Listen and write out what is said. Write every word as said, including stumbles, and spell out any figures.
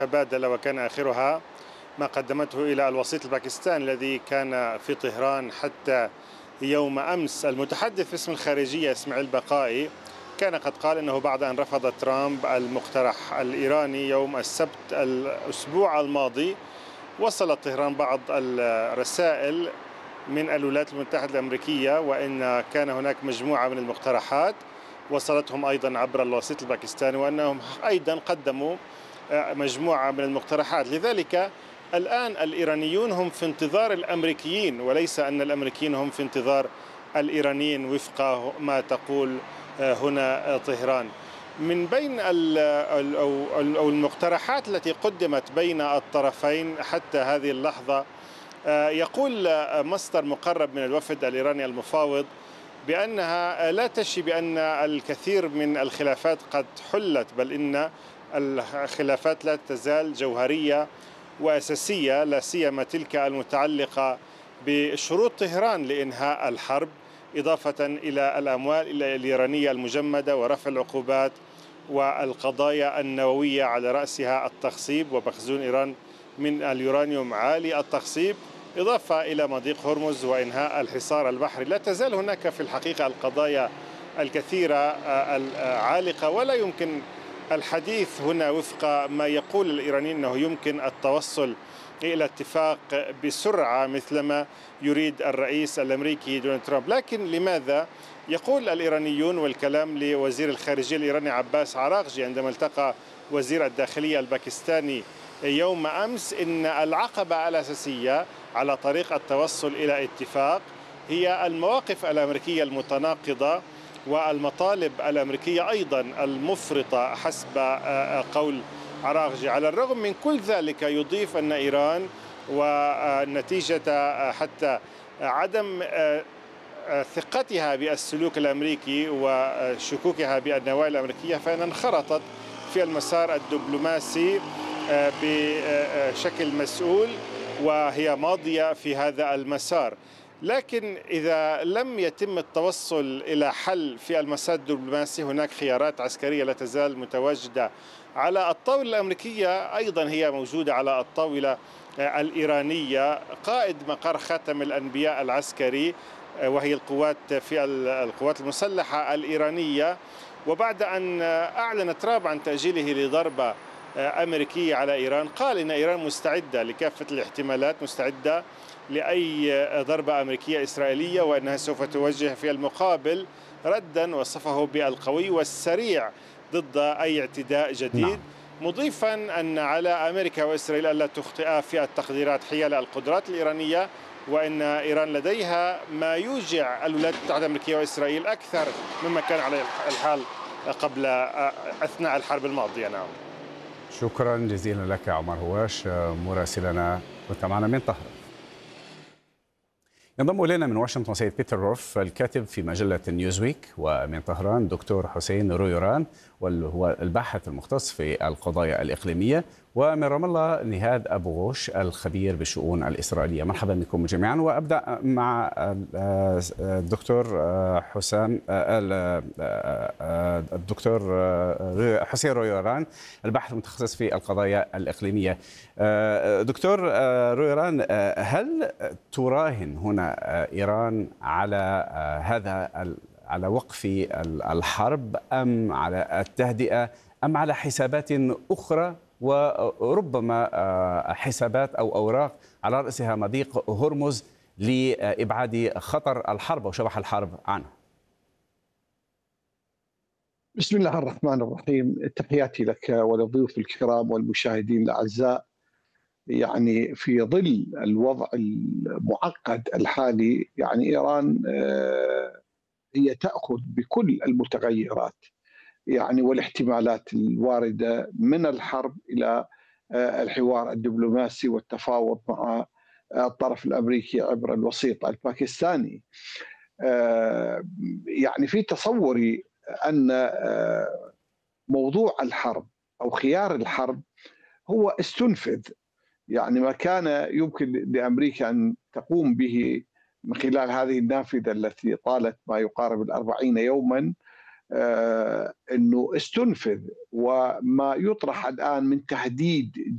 تبادل، وكان آخرها ما قدمته إلى الوسيط الباكستاني الذي كان في طهران حتى يوم أمس. المتحدث باسم الخارجية إسماعيل بقائي كان قد قال أنه بعد أن رفض ترامب المقترح الإيراني يوم السبت الأسبوع الماضي، وصلت طهران بعض الرسائل من الولايات المتحدة الأمريكية، وإن كان هناك مجموعة من المقترحات وصلتهم أيضا عبر الوسيط الباكستاني، وأنهم أيضا قدموا مجموعة من المقترحات. لذلك الآن الإيرانيون هم في انتظار الأمريكيين، وليس أن الأمريكيين هم في انتظار الإيرانيين وفق ما تقول هنا طهران. من بين أو المقترحات التي قدمت بين الطرفين حتى هذه اللحظة، يقول مصدر مقرب من الوفد الإيراني المفاوض بأنها لا تشي بأن الكثير من الخلافات قد حلت، بل إن الخلافات لا تزال جوهرية وأساسية، لا سيما تلك المتعلقة بشروط طهران لإنهاء الحرب، إضافة إلى الأموال الإيرانية المجمدة ورفع العقوبات والقضايا النووية على رأسها التخصيب ومخزون إيران من اليورانيوم عالي التخصيب، إضافة إلى مضيق هرمز وإنهاء الحصار البحري. لا تزال هناك في الحقيقة القضايا الكثيرة العالقة، ولا يمكن الحديث هنا وفق ما يقول الإيرانيين أنه يمكن التوصل إلى اتفاق بسرعة مثلما يريد الرئيس الأمريكي دونالد ترامب. لكن لماذا يقول الإيرانيون، والكلام لوزير الخارجية الإيراني عباس عراقجي عندما التقى وزير الداخلية الباكستاني يوم أمس، إن العقبة الأساسية على طريق التوصل إلى اتفاق هي المواقف الأمريكية المتناقضة والمطالب الأمريكية أيضا المفرطة حسب قول عراقجي. على الرغم من كل ذلك يضيف أن إيران ونتيجة حتى عدم ثقتها بالسلوك الأمريكي وشكوكها بالنوايا الأمريكية، فإن انخرطت في المسار الدبلوماسي بشكل مسؤول وهي ماضية في هذا المسار. لكن إذا لم يتم التوصل إلى حل في المسار الدبلوماسي، هناك خيارات عسكرية لا تزال متواجدة على الطاولة الأمريكية، أيضا هي موجودة على الطاولة الإيرانية. قائد مقر خاتم الأنبياء العسكري، وهي القوات في القوات المسلحة الإيرانية، وبعد أن أعلن ترامب عن تأجيله لضربة أمريكية على إيران، قال إن إيران مستعدة لكافة الاحتمالات، مستعدة لأي ضربة أمريكية إسرائيلية، وأنها سوف توجه في المقابل ردا وصفه بالقوي والسريع ضد أي اعتداء جديد. نعم. مضيفا أن على أمريكا وإسرائيل ألا تخطئا في التقديرات حيال القدرات الإيرانية، وأن إيران لديها ما يوجع الولايات المتحدة الأمريكية وإسرائيل أكثر مما كان عليه الحال قبل أثناء الحرب الماضية. نعم. شكرا جزيلا لك عمر هواش مراسلنا، كنت معنا من طهران. ينضم إلينا من واشنطن سيد بيتر روف الكاتب في مجلة نيوزويك، ومن طهران دكتور حسين رويران وهو الباحث المختص في القضايا الإقليمية، ومن رام الله نهاد أبو غوش الخبير بالشؤون الإسرائيلية. مرحبا بكم جميعا، وأبدأ مع الدكتور حسام الدكتور حسين رويران الباحث المتخصص في القضايا الإقليمية. دكتور رويران، هل تراهن هنا إيران على هذا على وقف الحرب، أم على التهدئة، أم على حسابات أخرى، وربما حسابات أو أوراق على رأسها مضيق هرمز لإبعاد خطر الحرب أو شبح الحرب عنه؟ بسم الله الرحمن الرحيم. تحياتي لك وللضيوف الكرام والمشاهدين الأعزاء. يعني في ظل الوضع المعقد الحالي، يعني إيران هي تأخذ بكل المتغيرات يعني والاحتمالات الواردة، من الحرب إلى الحوار الدبلوماسي والتفاوض مع الطرف الأمريكي عبر الوسيط الباكستاني. يعني في تصوري أن موضوع الحرب أو خيار الحرب هو استنفذ. يعني ما كان يمكن لأمريكا أن تقوم به من خلال هذه النافذة التي طالت ما يقارب الأربعين يوما، أنه استنفذ، وما يطرح الآن من تهديد